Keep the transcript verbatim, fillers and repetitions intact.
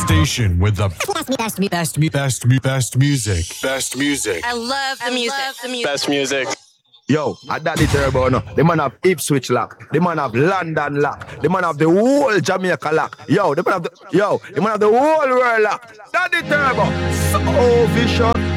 station with the best, best, best, best, best music. Best music. I love the I music. Love the music. Best music. Yo, I daddy turbo no. The man have Ipswich lock. The man have London lock. The man have the whole Jamaica lock. Yo, the man have the yo, the man have the whole world lock. Daddy turbo, so vicious.